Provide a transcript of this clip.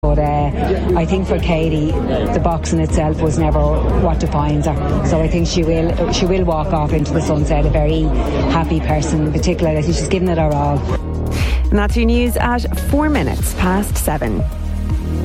But I think for Katie, the boxing itself was never what defines her. So I think she will walk off into the sunset a very happy person. In particular, I think she's given it her all. And that's your news at 4 minutes past 7.